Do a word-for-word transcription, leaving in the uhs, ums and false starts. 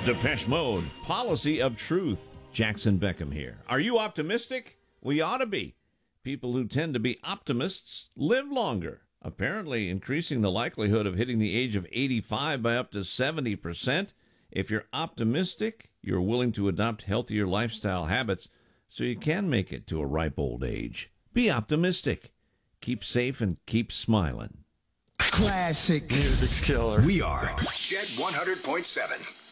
Depeche Mode, Policy of Truth. Jackson Beckham here. Are you optimistic? We ought to be. People who tend to be optimists live longer, apparently increasing the likelihood of hitting the age of eighty-five by up to seventy percent. If you're optimistic, you're willing to adopt healthier lifestyle habits so you can make it to a ripe old age. Be optimistic. Keep safe and keep smiling. Classic music's killer. We are Jet one hundred point seven.